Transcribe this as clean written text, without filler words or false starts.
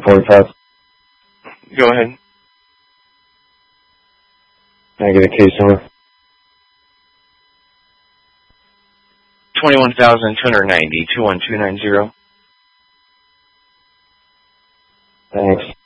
745. Go ahead. Can I get a case number? 21,290, 21290. Thanks.